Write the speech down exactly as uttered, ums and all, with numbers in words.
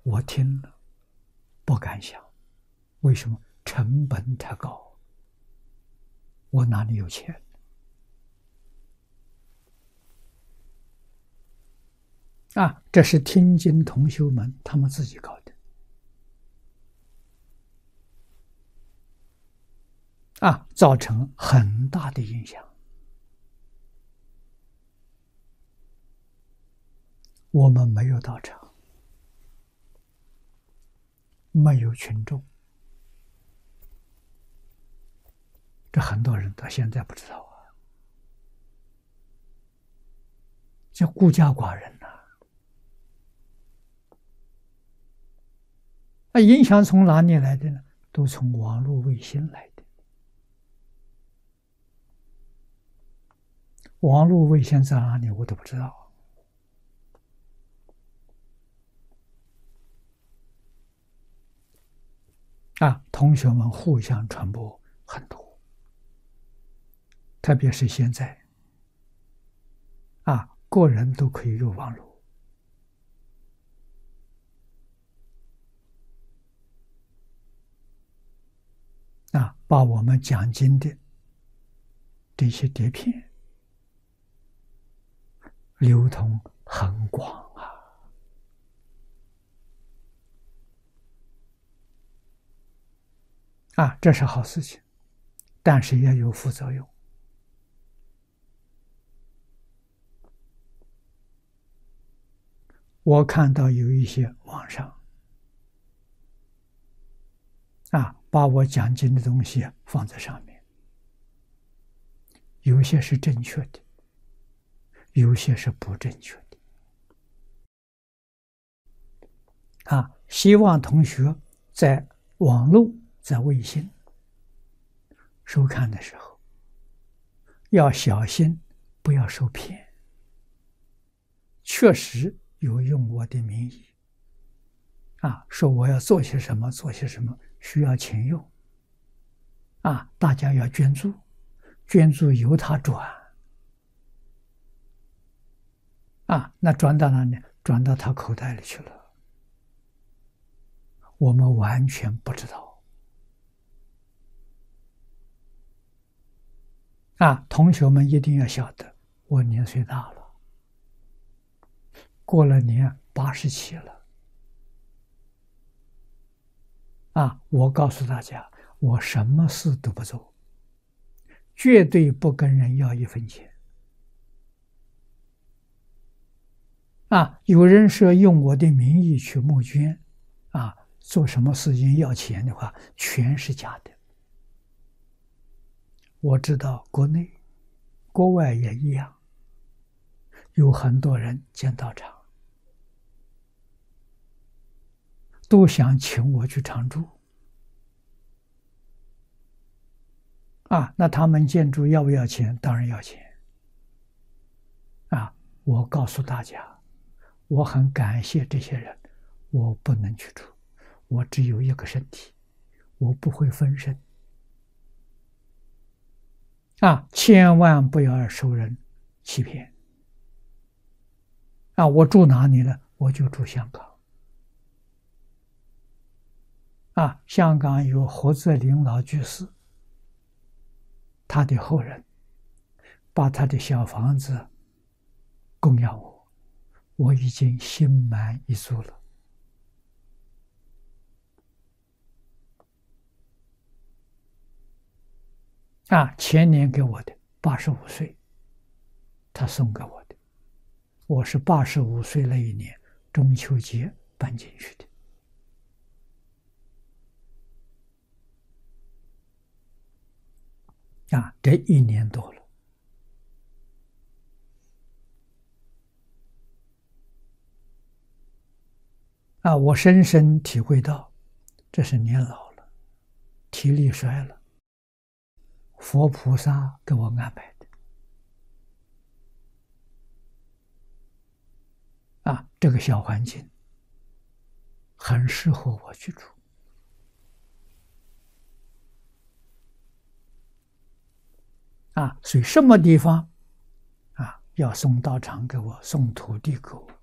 我听了不敢想，为什么？成本太高，我哪里有钱？啊，这是听经同修们他们自己搞的。啊，造成很大的影响。我们没有道场，没有群众，这很多人到现在不知道啊，叫孤家寡人呐、啊。那影响从哪里来的呢？都从网络卫星来的。网络卫星在哪里我都不知道。啊，同学们互相传播很多，特别是现在，啊，个人都可以入网络，啊，把我们讲经的这些碟片流通很广啊。啊，这是好事情，但是也有副作用。我看到有一些网上，啊，把我讲经的东西放在上面，有些是正确的，有些是不正确的。啊，希望同学在网络、在微信收看的时候，要小心，不要受骗。确实有用我的名义，啊，说我要做些什么，做些什么，需要钱用，啊，大家要捐助，捐助由他转，啊，那转到哪里？转到他口袋里去了，我们完全不知道。啊，同学们一定要晓得，我年岁大了，过了年八十七了。啊，我告诉大家，我什么事都不做，绝对不跟人要一分钱。啊，有人说用我的名义去募捐，啊，做什么事情要钱的话，全是假的。我知道国内、国外也一样，有很多人建道场，都想请我去常住。啊，那他们建筑要不要钱？当然要钱。啊，我告诉大家，我很感谢这些人，我不能去住，我只有一个身体，我不会分身。啊，千万不要受人欺骗。啊，我住哪里呢？我就住香港。啊，香港有何泽林老居士，他的后人把他的小房子供养我，我已经心满意足了。啊，前年给我的，八十五岁，他送给我的。我是八十五岁那一年中秋节搬进去的。啊，这一年多了。啊，我深深体会到，这是年老了，体力衰了，佛菩萨给我安排的。啊，这个小环境很适合我居住。啊，所以什么地方，啊，要送道场给我，送土地给我，